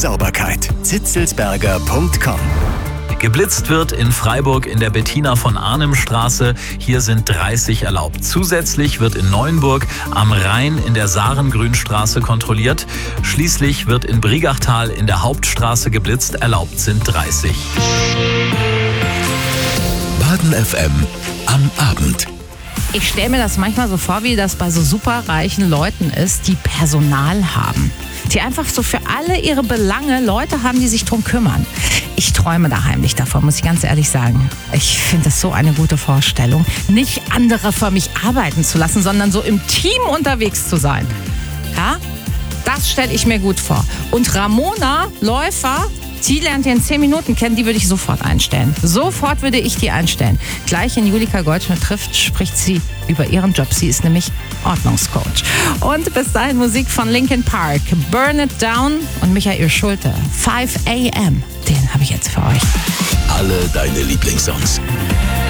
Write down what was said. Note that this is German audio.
Sauberkeit. Zitzelsberger.com. Geblitzt wird in Freiburg in der Bettina von Arnim Straße. Hier sind 30 erlaubt. Zusätzlich wird in Neuenburg am Rhein in der Sarengrünstraße kontrolliert. Schließlich wird in Brigachtal in der Hauptstraße geblitzt. Erlaubt sind 30. Baden FM am Abend. Ich stelle mir das manchmal so vor, wie das bei so superreichen Leuten ist, die Personal haben. Die einfach so für alle ihre Belange Leute haben, die sich drum kümmern. Ich träume da heimlich davon, muss ich ganz ehrlich sagen. Ich finde das so eine gute Vorstellung, nicht andere für mich arbeiten zu lassen, sondern so im Team unterwegs zu sein. Ja, das stelle ich mir gut vor. Und Ramona Läufer, die lernt ihr in 10 Minuten kennen, die würde ich sofort einstellen. Sofort würde ich die einstellen. Gleich in Julika Goldschmidt trifft, spricht sie über ihren Job. Sie ist nämlich Ordnungscoach. Und bis dahin Musik von Linkin Park, Burn It Down und Michael Schulte, 5 AM. Den habe ich jetzt für euch. Alle deine Lieblingssongs.